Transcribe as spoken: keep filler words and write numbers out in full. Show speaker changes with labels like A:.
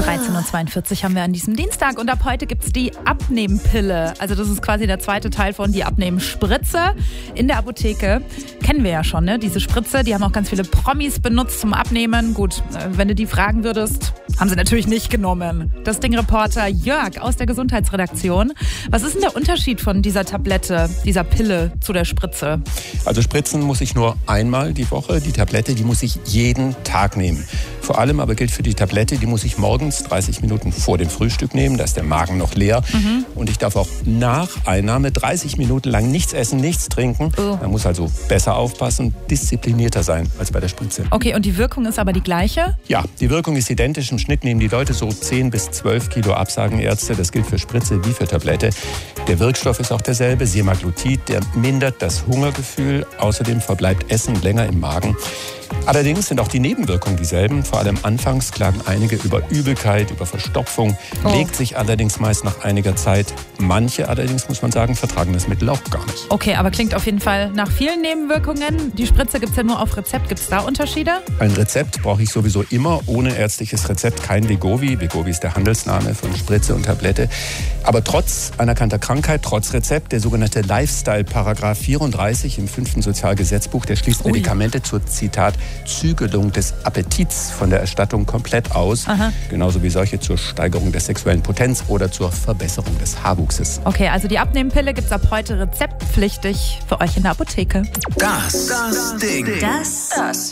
A: dreizehn Uhr zweiundvierzig haben wir an diesem Dienstag und ab heute gibt es die Abnehmpille. Also das ist quasi der zweite Teil von die Abnehmspritze in der Apotheke. Kennen wir ja schon, ne? Diese Spritze, die haben auch ganz viele Promis benutzt zum Abnehmen. Gut, wenn du die fragen würdest, haben sie natürlich nicht genommen. Das Ding-Reporter Jörg aus der Gesundheitsredaktion. Was ist denn der Unterschied von dieser Tablette, dieser Pille zu der Spritze?
B: Also spritzen muss ich nur einmal die Woche. Die Tablette, die muss ich jeden Tag nehmen. Vor allem aber gilt für die Tablette, die muss ich morgens dreißig Minuten vor dem Frühstück nehmen. Da ist der Magen noch leer. Mhm. Und ich darf auch nach Einnahme dreißig Minuten lang nichts essen, nichts trinken. Oh. Man muss also besser aufpassen, disziplinierter sein als bei der Spritze.
A: Okay, und die Wirkung ist aber die gleiche?
B: Ja, die Wirkung ist identisch. Im Schnitt nehmen die Leute so zehn bis zwölf Kilo ab, sagen Ärzte. Das gilt für Spritze wie für Tablette. Der Wirkstoff ist auch derselbe, Semaglutid. Der mindert das Hungergefühl. Außerdem verbleibt Essen länger im Magen. Allerdings sind auch die Nebenwirkungen dieselben. Vor allem anfangs klagen einige über Übelkeit, über Verstopfung. Oh. Legt sich allerdings meist nach einiger Zeit. Manche allerdings, muss man sagen, vertragen das Mittel auch gar nicht.
A: Okay, aber klingt auf jeden Fall nach vielen Nebenwirkungen. Die Spritze gibt es ja nur auf Rezept. Gibt es da Unterschiede?
B: Ein Rezept brauche ich sowieso immer. Ohne ärztliches Rezept kein Wegovy. Wegovy ist der Handelsname von Spritze und Tablette. Aber trotz anerkannter Krankheit, trotz Rezept, der sogenannte Lifestyle-Paragraph vierunddreißig im fünften Sozialgesetzbuch, der schließt Ui. Medikamente zur, Zitat, Zügelung des Appetits von der Erstattung komplett aus. Aha. Genauso wie solche zur Steigerung der sexuellen Potenz oder zur Verbesserung des Haarwuchses.
A: Okay, also die Abnehmpille gibt es ab heute rezeptpflichtig für euch in der Apotheke.
C: Das, das Ding.
D: Das, das